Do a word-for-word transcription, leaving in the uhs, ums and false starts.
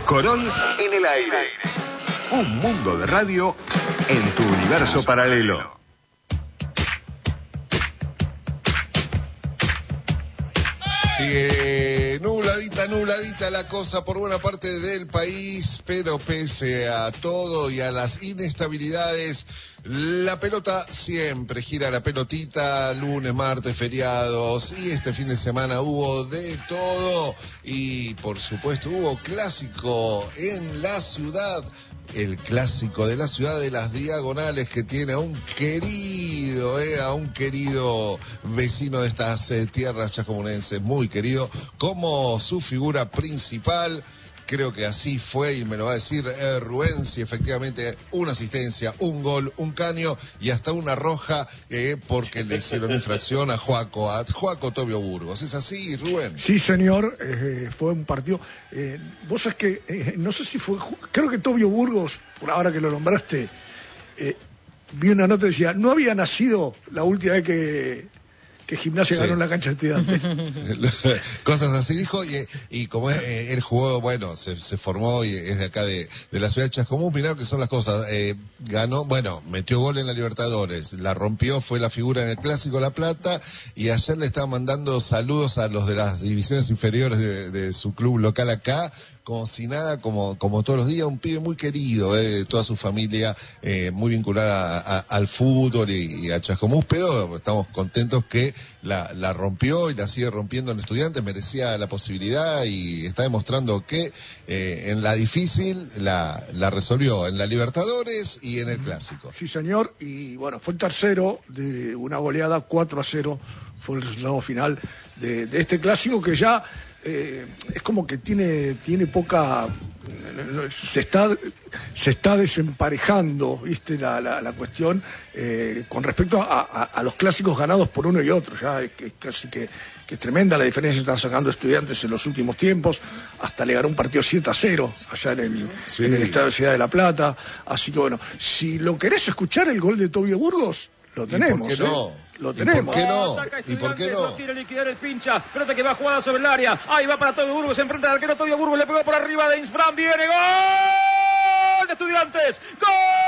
Corol en el aire. Un mundo de radio en tu universo paralelo. Sigue nubladita, nubladita la cosa por buena parte del país, pero pese a todo y a las inestabilidades, la pelota siempre gira, la pelotita, lunes, martes, feriados, y este fin de semana hubo de todo, y por supuesto hubo clásico en la ciudad. El clásico de la ciudad de las Diagonales, que tiene a un querido, eh, a un querido vecino de estas eh, tierras chascomunenses, muy querido, como su figura principal. Creo que así fue, y me lo va a decir eh, Rubén, si efectivamente una asistencia, un gol, un caño y hasta una roja, eh, porque le hicieron infracción a Joaco, a Joaco Tobio Burgos. ¿Es así, Rubén? Sí, señor, eh, fue un partido. Eh, vos sabés que, eh, no sé si fue, creo que Tobio Burgos, por ahora que lo nombraste, eh, vi una nota que decía, no había nacido la última vez que... que Gimnasia sí. ganó en la cancha de Estudiantes. Cosas así dijo, y, y como es, eh, él jugó, bueno, se, se formó y es de acá de, de la ciudad de Chascomús, mirá que son las cosas. Eh, ganó, bueno, metió gol en la Libertadores, la rompió, fue la figura en el Clásico La Plata, y ayer le estaba mandando saludos a los de las divisiones inferiores de, de su club local acá, como si nada, como, como todos los días, un pibe muy querido, eh, toda su familia eh, muy vinculada a, a, al fútbol y, y a Chascomús, pero estamos contentos que la, la rompió y la sigue rompiendo en Estudiantes, merecía la posibilidad y está demostrando que eh, en la difícil la, la resolvió, en la Libertadores y en el Clásico. Sí, señor, y bueno, fue el tercero de una goleada, cuatro a cero, fue el resultado final de, de este Clásico que ya... Eh, es como que tiene tiene poca se está se está desemparejando, viste, la, la, la cuestión eh, con respecto a, a, a los clásicos ganados por uno y otro. Ya es, es casi que, que es tremenda la diferencia que están sacando Estudiantes en los últimos tiempos, hasta le ganó un partido siete a cero allá en el, sí. en el Estadio de Ciudad de la Plata. Así que bueno, si lo querés escuchar, el gol de Tobio Burgos, lo tenemos. ¿Y por qué no? ¿eh? Lo tenemos. ¿Y por qué no? ¿Y por qué no? No quiere liquidar el pincha. Pelota que va jugada sobre el área. Ahí va para Tobio Burgos. Se enfrenta al arquero Tobio Burgos. Le pegó por arriba de Insfran. Viene. ¡Gol de Estudiantes! ¡Gol!